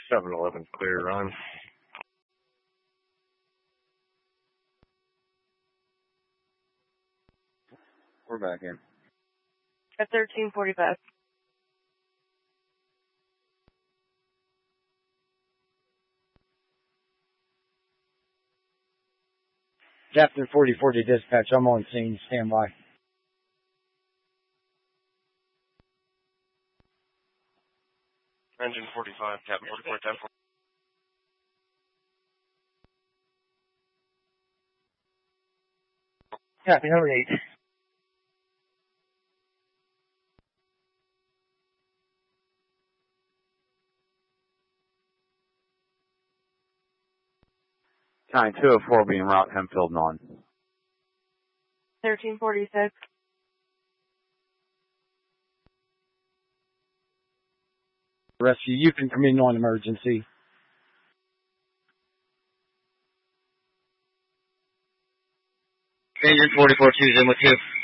7-Eleven clear run. We're back in. At 13:45. Captain 4040 dispatch, I'm on scene, stand by. Engine 45, Captain 44, 10 4. Captain 08. Time 204 being route Hempfield on. 13:46. Rescue, you can come in on emergency. Engine 44 2's in with you.